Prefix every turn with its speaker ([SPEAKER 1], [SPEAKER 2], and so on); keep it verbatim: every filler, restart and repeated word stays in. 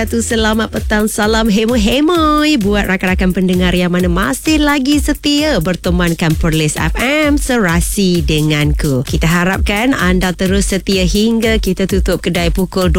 [SPEAKER 1] Selamat petang, salam hemoi-hemoi buat rakan-rakan pendengar yang mana masih lagi setia bertemankan Perlis F M, serasi denganku. Kita harapkan anda terus setia hingga kita tutup kedai pukul